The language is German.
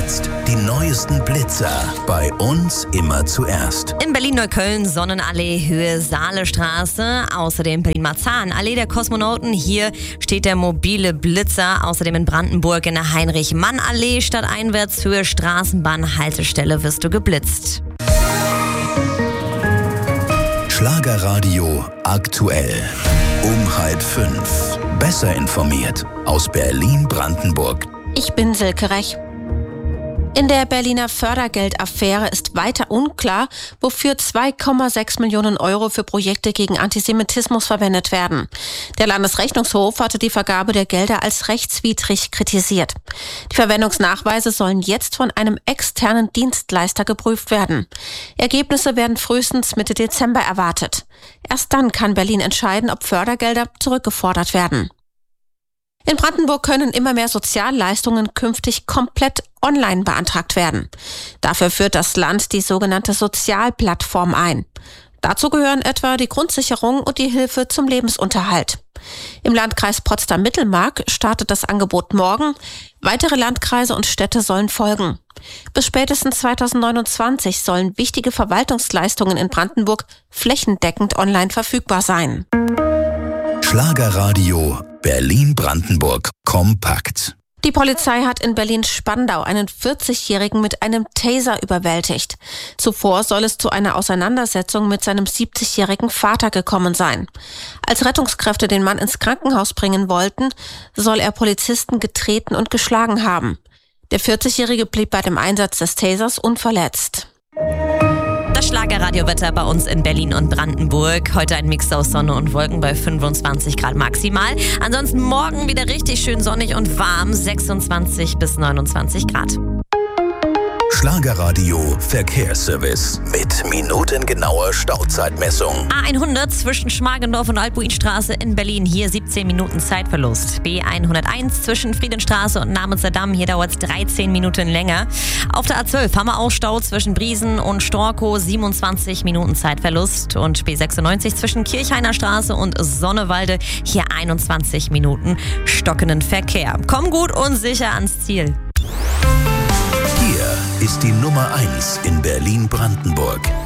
Jetzt die neuesten Blitzer. Bei uns immer zuerst. In Berlin-Neukölln, Sonnenallee, Höhe Saalestraße. Außerdem Berlin-Marzahn, Allee der Kosmonauten. Hier steht der mobile Blitzer. Außerdem in Brandenburg in der Heinrich-Mann-Allee. Stadteinwärts, Höhe Straßenbahnhaltestelle wirst du geblitzt. Schlagerradio aktuell. Um 4:30. Besser informiert aus Berlin-Brandenburg. Ich bin Silke Rech. In der Berliner Fördergeldaffäre ist weiter unklar, wofür 2,6 Millionen Euro für Projekte gegen Antisemitismus verwendet werden. Der Landesrechnungshof hatte die Vergabe der Gelder als rechtswidrig kritisiert. Die Verwendungsnachweise sollen jetzt von einem externen Dienstleister geprüft werden. Ergebnisse werden frühestens Mitte Dezember erwartet. Erst dann kann Berlin entscheiden, ob Fördergelder zurückgefordert werden. In Brandenburg können immer mehr Sozialleistungen künftig komplett online beantragt werden. Dafür führt das Land die sogenannte Sozialplattform ein. Dazu gehören etwa die Grundsicherung und die Hilfe zum Lebensunterhalt. Im Landkreis Potsdam-Mittelmark startet das Angebot morgen. Weitere Landkreise und Städte sollen folgen. Bis spätestens 2029 sollen wichtige Verwaltungsleistungen in Brandenburg flächendeckend online verfügbar sein. Schlagerradio Berlin-Brandenburg kompakt. Die Polizei hat in Berlin-Spandau einen 40-Jährigen mit einem Taser überwältigt. Zuvor soll es zu einer Auseinandersetzung mit seinem 70-jährigen Vater gekommen sein. Als Rettungskräfte den Mann ins Krankenhaus bringen wollten, soll er Polizisten getreten und geschlagen haben. Der 40-Jährige blieb bei dem Einsatz des Tasers unverletzt. Das Schlagerradiowetter bei uns in Berlin und Brandenburg. Heute ein Mix aus Sonne und Wolken bei 25 Grad maximal. Ansonsten morgen wieder richtig schön sonnig und warm, 26 bis 29 Grad. Schlagerradio Verkehrsservice mit minutengenauer Stauzeitmessung. A100 zwischen Schmargendorf und Albuinstraße in Berlin. Hier 17 Minuten Zeitverlust. B101 zwischen Friedenstraße und Namentzer-Damm. Hier dauert es 13 Minuten länger. Auf der A12 haben wir auch Stau zwischen Briesen und Storkow. 27 Minuten Zeitverlust. Und B96 zwischen Kirchhainer Straße und Sonnewalde. Hier 21 Minuten stockenden Verkehr. Komm gut und sicher ans Ziel. Hier ist die Nummer 1 in Berlin-Brandenburg.